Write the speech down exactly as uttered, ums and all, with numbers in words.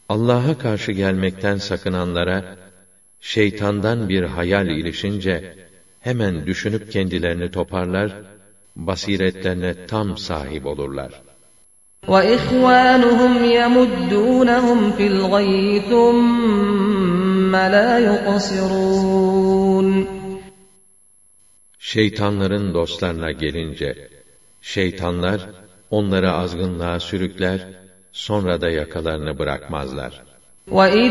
Allah'a karşı gelmekten sakınanlara, şeytandan bir hayal ilişince, hemen düşünüp kendilerini toparlar, basiretlerine tam sahip olurlar. وَإِخْوَانُهُمْ يَمُدُّونَهُمْ فِي الْغَيِّ ثُمَّ لَا يُقْصِرُونَ Şeytanların dostlarına gelince, şeytanlar onları azgınlığa sürükler, sonra da yakalarını bırakmazlar.